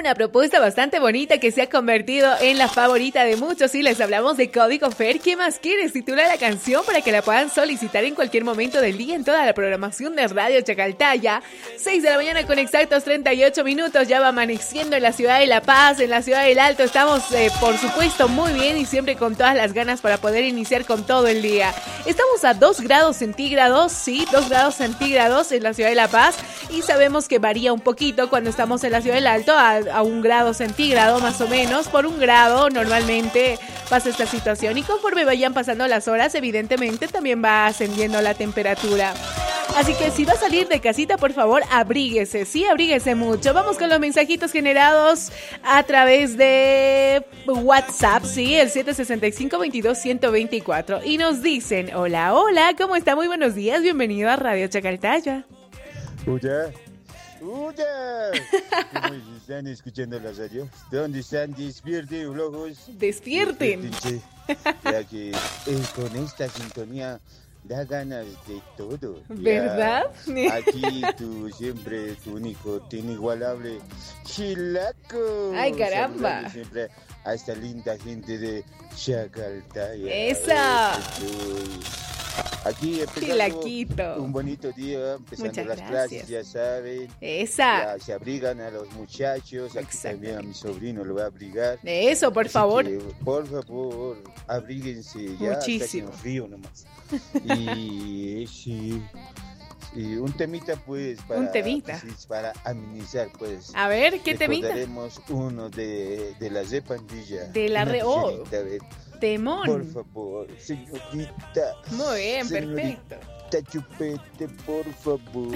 Una propuesta bastante bonita que se ha convertido en la favorita de muchos y les hablamos de Código Fer. ¿Qué más quieres? Titula la canción para que la puedan solicitar en cualquier momento del día en toda la programación de Radio Chacaltaya. 6 de la mañana con exactos 38 minutos. Ya va amaneciendo en la ciudad de La Paz, en la ciudad del Alto. Estamos, por supuesto, muy bien y siempre con todas las ganas para poder iniciar con todo el día. Estamos a 2 grados centígrados, sí, 2 grados centígrados en la ciudad de La Paz y sabemos que varía un poquito cuando estamos en la ciudad del Alto a 1 grado centígrado más o menos. Por 1 grado normalmente pasa esta situación y conforme vayan pasando las horas evidentemente también va ascendiendo la temperatura. Así que si va a salir de casita, por favor, abríguese, sí, abríguese mucho. Vamos con los mensajitos generados a través de WhatsApp, sí, el 765-22-124. Y nos dicen, hola, hola, ¿cómo está? Muy buenos días, bienvenido a Radio Chacaltaya. Hola. ¿Cómo están escuchando la radio? ¿Dónde están? Despierten, locos. Despierten. Ya que con esta sintonía da ganas de todo. ¿Verdad? Ya, aquí tú siempre, tu único, tu inigualable Chilaco. ¡Ay, caramba! Saludando siempre a esta linda gente de Chacaltaya. ¡Esa! Aquí empezando Chilaquito. Un bonito día, empezando Muchas las gracias. clases, ya saben. ¡Esa! Ya se abrigan a los muchachos, aquí también a mi sobrino lo va a abrigar. Eso, por Así favor. que, por favor, abríguense ya. Muchísimo. Está frío nomás. Y sí, un temita pues para, un temita. Pues, para amenizar pues. A ver, ¿qué temita? Recordaremos uno de la repandilla. De la oh. Temón. Por favor, señorita. Muy bien, señorita perfecto. Chupete, por favor.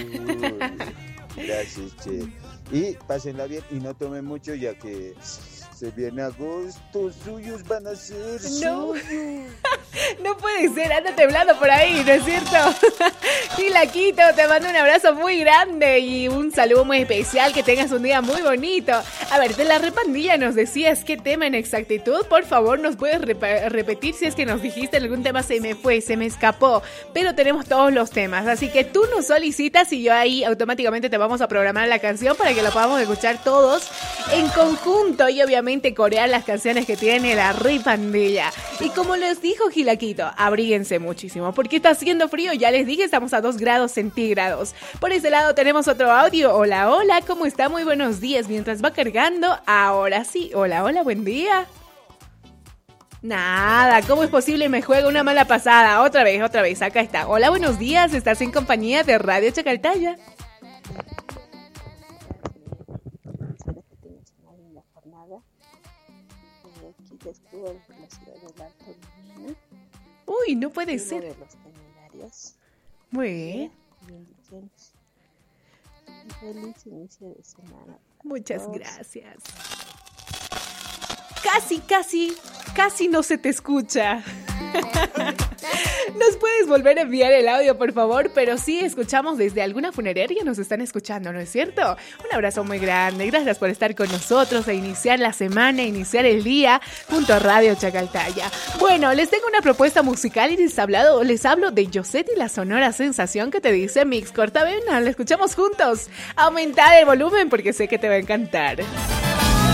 Gracias, che. Y pásenla bien y no tomen mucho ya que se viene agosto, suyos van a ser suyos. No puede ser, anda temblando por ahí, ¿no es cierto? Chilaquito, te mando un abrazo muy grande y un saludo muy especial, que tengas un día muy bonito. A ver, de la repandilla nos decías qué tema en exactitud, por favor nos puedes repetir si es que nos dijiste algún tema, se me fue, se me escapó, pero tenemos todos los temas, así que tú nos solicitas y yo ahí automáticamente te vamos a programar la canción para que la podamos escuchar todos en conjunto y obviamente corear las canciones que tiene la repandilla. Y como les dijo Gilaquito, abríguense muchísimo porque está haciendo frío, ya les dije, estamos a 2 grados centígrados. Por ese lado tenemos otro audio. Hola, hola, ¿cómo está? Muy buenos días. Mientras va cargando, ahora sí. Hola, hola, buen día. Nada, ¿cómo es posible? Me juega una mala pasada. Otra vez, acá está. Hola, buenos días, estás en compañía de Radio Chacaltaya. Uy, no puede ser. De los seminarios. Muy bien. Bendiciones. Feliz inicio de semana. Muchas gracias. Casi no se te escucha. Nos puedes volver a enviar el audio, por favor, pero sí escuchamos desde alguna funeraria, nos están escuchando, ¿no es cierto? Un abrazo muy grande, gracias por estar con nosotros, a iniciar la semana, a iniciar el día junto a Radio Chacaltaya. Bueno, les tengo una propuesta musical y les hablo de Josette y la Sonora Sensación que te dice Mix Cortavena. La escuchamos juntos. Aumentar el volumen porque sé que te va a encantar.